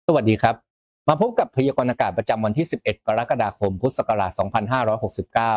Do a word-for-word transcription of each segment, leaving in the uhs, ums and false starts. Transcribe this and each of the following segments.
สวัสดีครับมาพบกับพยากรณ์อากาศประจำวันที่ สิบเอ็ด กรกฎาคม พุทธศักราช สองพันห้าร้อยหกสิบเก้า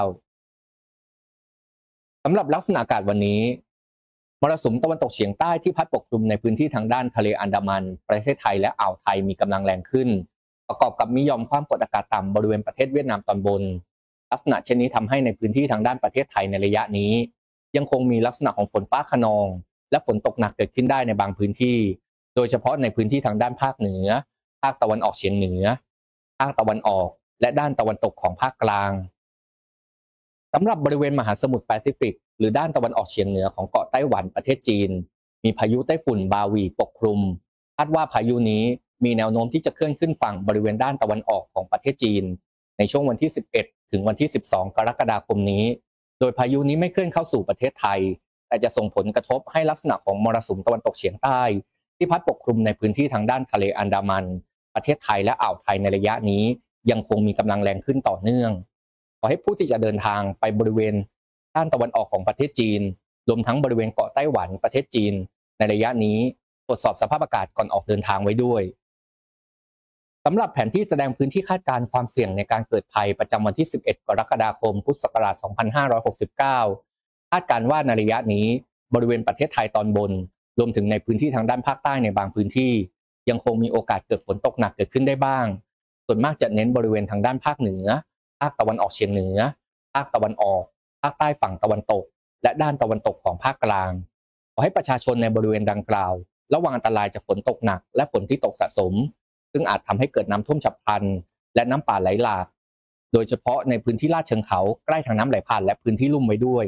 สำหรับลักษณะอากาศวันนี้มรสุมตะวันตกเฉียงใต้ที่พัดปกคลุมในพื้นที่ทางด้านทะเลอันดามัน ประเทศไทยและอ่าวไทยมีกำลังแรงขึ้น ประกอบกับมีหย่อมความกดอากาศต่ำบริเวณประเทศเวียดนามตอนบน ลักษณะเช่นนี้ทำให้ในพื้นที่ทางด้านประเทศไทยในระยะนี้ ยังคงมีลักษณะของฝนฟ้าคะนอง และฝนตกหนักเกิดขึ้นได้ในบางพื้นที่ โดยเฉพาะในพื้นที่ทางด้านภาคเหนือ ภาคตะวันออกเฉียงเหนือ ภาคตะวันออก และด้านตะวันตกของภาคกลางสำหรับบริเวณมหาสมุทรแปซิฟิกหรือด้านตะวันออกเฉียงเหนือของเกาะไต้หวันประเทศจีนมีพายุไต้ฝุ่นบาวีปกคลุมคาดว่าพายุนี้มีแนวโน้มที่จะเคลื่อนขึ้นฝั่งบริเวณด้านตะวันออกของประเทศจีนในช่วงวันที่ สิบเอ็ด ถึงวันที่ สิบสอง กรกฎาคมนี้โดยพายุนี้ไม่เคลื่อนเข้าสู่ประเทศไทยแต่จะส่งผลกระทบให้ลักษณะของมรสุมตะวันตกเฉียงใต้ที่พัดปกคลุมในพื้นที่ทางด้านทะเลอันดามันประเทศไทยและอ่าวไทยในระยะนี้ยังคงมีกำลังแรงขึ้นต่อเนื่องขอให้ผู้ที่จะเดินทางไปบริเวณด้านตะวันออกของประเทศจีนรวมทั้งบริเวณเกาะไต้หวันประเทศจีนในระยะนี้ตรวจสอบสภาพอากาศก่อนออกเดินทางไว้ด้วยสำหรับแผนที่แสดงพื้นที่คาดการณ์ความเสี่ยงในการเกิดภัยประจำวันที่ สิบเอ็ด กรกฎาคม พุทธศักราช สองพันห้าร้อยหกสิบเก้า คาดการณ์ว่าในระยะนี้บริเวณประเทศไทยตอนบนรวมถึงในพื้นที่ทางด้านภาคใต้ในบางพื้นที่ยังคงมีโอกาสเกิดฝนตกหนักเกิดขึ้นได้บ้างส่วนมากจะเน้นบริเวณทางด้านภาคเหนือภาคตะวันออกเฉียงเหนือภาคตะวันออกภาคใต้ฝั่งตะวันตกและด้านตะวันตกของภาคกลางขอให้ประชาชนในบริเวณดังกล่าวระวังอันตรายจากฝนตกหนักและฝนที่ตกสะสมซึ่งอาจทำให้เกิดน้ำท่วมฉับพลันและน้ำป่าไหลหลากโดยเฉพาะในพื้นที่ลาดเชิงเขาใกล้ทางน้ำไหลผ่านและพื้นที่ลุ่มไว้ด้วย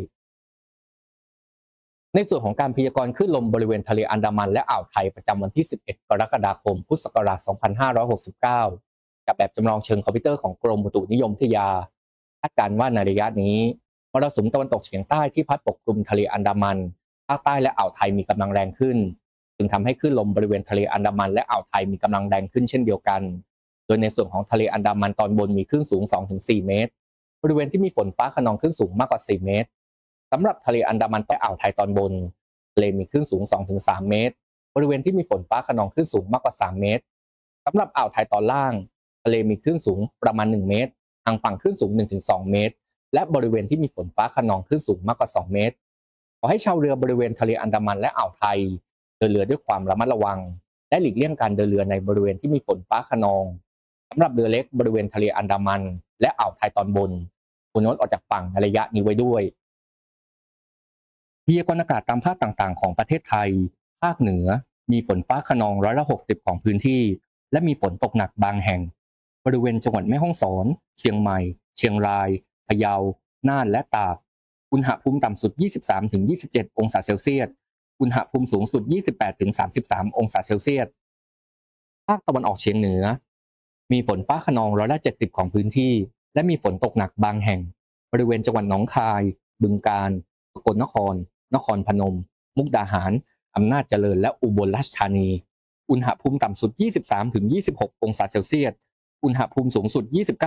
ในส่วนของการพยากรณ์คลื่นลมบริเวณทะเลอันดามันและอ่าวไทยประจำวันที่ สิบเอ็ด กรกฎาคม พุทธศักราช สองพันห้าร้อยหกสิบเก้า กับแบบจำลองเชิงคอมพิวเตอร์ของกรมอุตุนิยมวิทยาคาดการณ์ว่าในระยะนี้มรสุมตะวันตกเฉียงใต้ที่พัดปกคลุมทะเลอันดามันภาคใต้และอ่าวไทยมีกำลังแรงขึ้นจึงทำให้คลื่นลมบริเวณทะเลอันดามันและอ่าวไทยมีกำลังแรงขึ้นเช่นเดียวกันโดยในส่วนของทะเลอันดามันตอนบนมีคลื่นสูง สองถึงสี่ เมตรบริเวณที่มีฝนฟ้าคะนองคลื่นสูงมากกว่าสี่เมตรสำหรับทะเลอันดามันและอ่าวไทยตอนบนทะเลมีคลื่นสูง สองถึงสาม เมตรบริเวณที่มีฝนฟ้าคะนองคลื่นสูงมากกว่าสามเมตรสำหรับอ่าวไทยตอนล่างทะเลมีคลื่นสูงประมาณหนึ่งเมตรทางฝั่งคลื่นสูง หนึ่งถึงสอง เมตรและบริเวณที่มีฝนฟ้าคะนองคลื่นสูงมากกว่าสองเมตรขอให้ชาวเรือบริเวณทะเลอันดามันและอ่าวไทยเดินเรือด้วยความระมัดระวังและหลีกเลี่ยงการเดินเรือในบริเวณที่มีฝนฟ้าคะนองสำหรับเรือเล็กบริเวณทะเลอันดามันและอ่าวไทยตอนบนควรงดออกจากฝั่งในระยะนี้ไว้ด้วยพยากรณ์อากาศตามภาคต่างๆของประเทศไทยภาคเหนือมีฝนฟ้าคะนองร้อยละหกสิบของพื้นที่และมีฝนตกหนักบางแห่งบริเวณจังหวัดแม่ฮ่องสอนเชียงใหม่เชียงรายพะเยาน่านและตากอุณหภูมิต่ำสุด ยี่สิบสามถึงยี่สิบเจ็ด องศาเซลเซียสอุณหภูมิสูงสุด ยี่สิบแปดถึงสามสิบสาม องศาเซลเซียสภาคตะวันออกเฉียงเหนือมีฝนฟ้าคะนองร้อยละเจ็ดสิบของพื้นที่และมีฝนตกหนักบางแห่งบริเวณจังหวัดหนองคายบึงกาฬสกลนครนครพนมมุกดาหารอำนาจเจริญและอุบลราชธานีอุณหภูมิต่ำสุด ยี่สิบสามถึงยี่สิบหก องศาเซลเซียสอุณหภูมิสูงสุด ยี่สิบเก้า